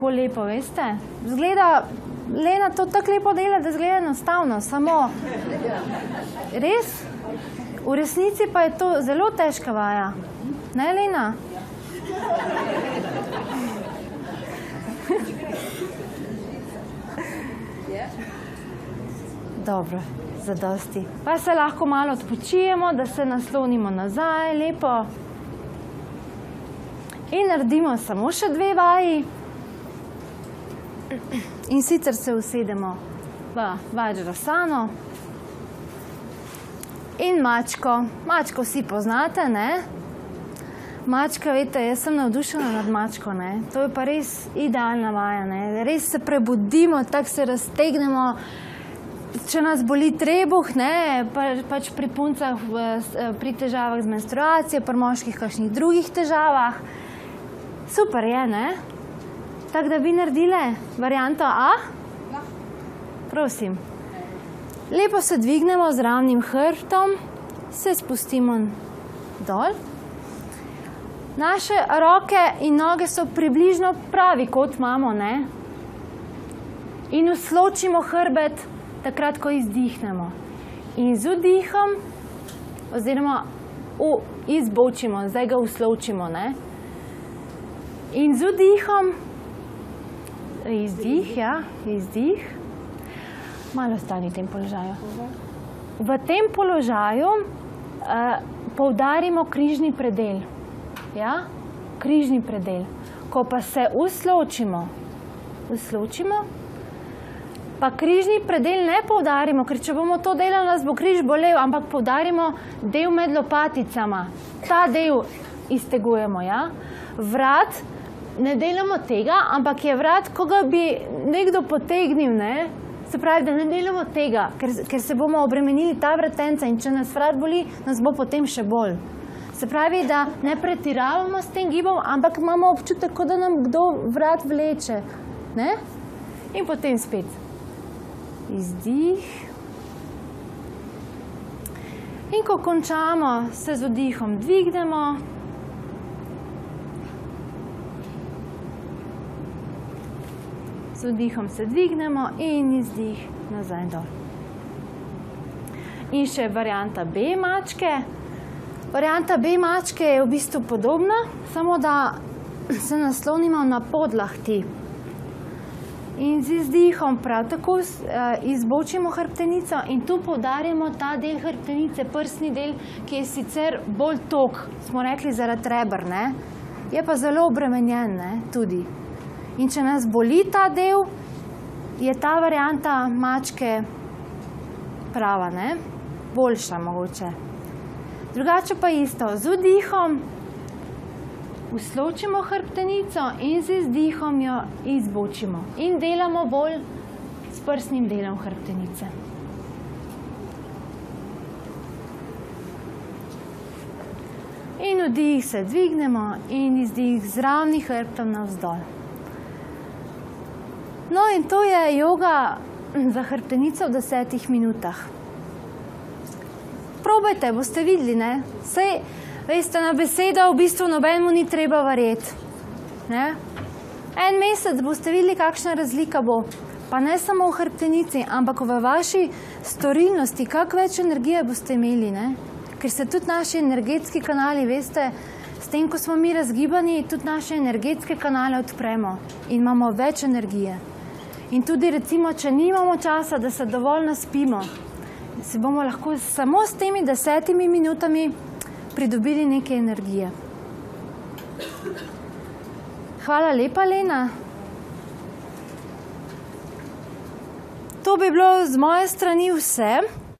Bolj lepo, veste? Zgleda, Lena to tako lepo dela, da zgleda enostavno, samo res, v resnici pa je to zelo težka vaja. Ne, Lena? Dobro, zadosti. Pa se lahko malo odpočijemo, da se naslonimo nazaj, lepo. In naredimo samo še 2 vaji. In sicer se usedemo v Vajrasano in mačko. Mačko vsi poznate, ne? Mačka, veste, jaz sem navdušena nad mačko, ne? To je pa res idealna vaja, ne? Res se prebudimo, tako se raztegnemo. Če nas boli trebuh, ne? Pač pri puncah pri težavah z menstruacijo, pri moških kakšnih drugih težavah. Super je, ne? Tako da bi naredile varianto A? Prosim. Lepo se dvignemo z ravnim hrbtom, se spustimo dol. Naše roke in noge so približno pravi kot imamo, ne? In usločimo hrbet takrat, ko izdihnemo. In z vdihom, oziroma izbočimo, zdaj ga usločimo, ne? In z vdihom, izdih, ja, izdih. Malo stani v tem položaju. V tem položaju poudarimo križni predel. Ja, križni predel. Ko pa se usločimo, pa križni predel ne poudarimo, ker če bomo to delali, nas bo križ bolel, ampak poudarimo del med lopaticama. Ta del iztegujemo, ja. Vrat, ne delamo tega, ampak je vrat, ko ga bi nekdo potegnil, ne? Se pravi, da ne delamo tega, ker se bomo obremenili ta vratenca in če nas vrat boli, nas bo potem še bolj. Se pravi, da ne pretiravamo s tem gibom, ampak imamo občutek, kot da nam kdo vrat vleče, ne? In potem spet izdih. In ko končamo, se z vdihom dvignemo. Z vdihom se dvignemo in izdih nazaj dol. In še varianta B mačke. Varianta B mačke je v bistvu podobna, samo da se naslonimo na podlahti. In z izdihom prav tako izbočimo hrbtenico in tu poudarjamo ta del hrbtenice, prsni del, ki je sicer bolj tog, smo rekli zaradi reber, ne? Je pa zelo obremenjen, ne? Tudi. In če nas boli ta del, je ta varianta mačke prava, ne? Boljša mogoče. Drugače pa isto, z vdihom usločimo hrbtenico in z izdihom jo izbočimo. In delamo bolj s prsnim delom hrbtenice. In vdih se dvignemo in izdih z ravnim hrbtom navzdol. No in to je joga za hrbtenico v 10 minutah. Probajte, boste videli, ne? Saj, veste, na besedo v bistvu nobenemu ni treba verjeti. Ne? En mesec boste videli, kakšna razlika bo. Pa ne samo v hrbtenici, ampak v vaši storilnosti, kako več energije boste imeli, ne? Ker se tudi naši energetski kanali, veste, s tem, ko smo mi razgibani, tudi naše energetske kanale odpremo in imamo več energije. In tudi recimo, če nimamo časa, da se dovolj naspimo, si bomo lahko samo s temi 10 minutami pridobili neke energije. Hvala lepa, Lena. To bi bilo z moje strani vse.